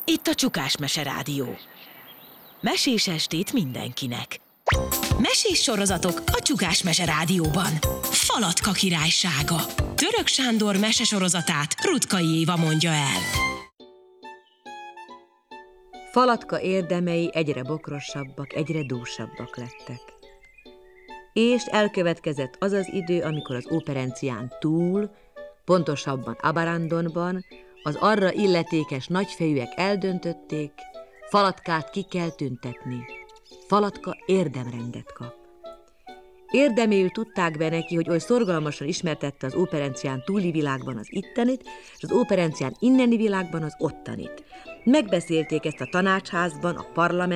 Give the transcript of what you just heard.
Itt a Csukás Mese Rádió. Mesés estét mindenkinek. Mesés sorozatok a Csukás Mese Rádióban. Falatka királysága. Török Sándor mesesorozatát Ruttkai Éva mondja el. Falatka érdemei egyre bokrosabbak, egyre dúsabbak lettek. És elkövetkezett az az idő, amikor az Óperencián túl, pontosabban Abarandonban, az arra illetékes nagyfejűek eldöntötték, Falatkát ki kell tüntetni. Falatka érdemrendet kap. Érdeméül tudták be neki, hogy oly szorgalmasan ismertette az Óperencián túli világban az ittenit, és az Óperencián inneni világban az ottanit. Megbeszélték ezt a tanácsházban, a parlamentben,